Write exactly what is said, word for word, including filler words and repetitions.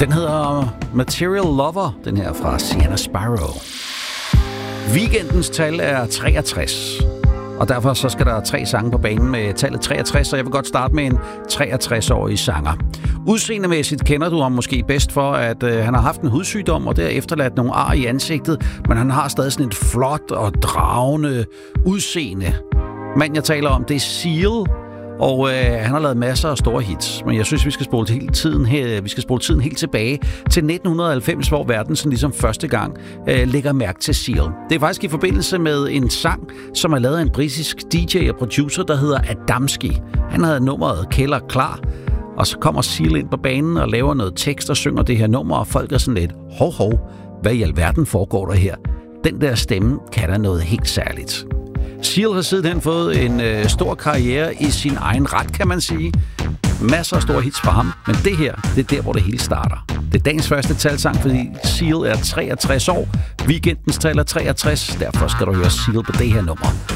Den hedder Material Lover, den her fra Sienna Sparrow. Weekendens tal er treogtres, og derfor så skal der tre sange på banen med tallet treogtres, og jeg vil godt starte med en treogtres-årig sanger. Udseendemæssigt kender du ham måske bedst for, at øh, han har haft en hudsygdom, og det har efterladt nogle ar i ansigtet, men han har stadig sådan et flot og dragende udseende. Manden, jeg taler om, det er Seal, og øh, han har lavet masser af store hits, men jeg synes, vi skal spole hele tiden her, vi skal spole tiden helt tilbage til nitten halvfems, hvor verden sådan ligesom første gang øh, lægger mærke til Seal. Det er faktisk i forbindelse med en sang, som er lavet af en britisk D J og producer, der hedder Adamski. Han havde nummeret Kælder klar, og så kommer Seal ind på banen og laver noget tekst og synger det her nummer, og folk er sådan lidt, hov hov, hvad i alverden foregår der her? Den der stemme kan der noget helt særligt. Seal har sidenhen fået en øh, stor karriere i sin egen ret, kan man sige. Masser af store hits for ham, men det her, det er der, hvor det hele starter. Det er dagens første talsang, fordi Seal er treogtres år. Weekendens tal er treogtres, derfor skal du høre Seal på det her nummer.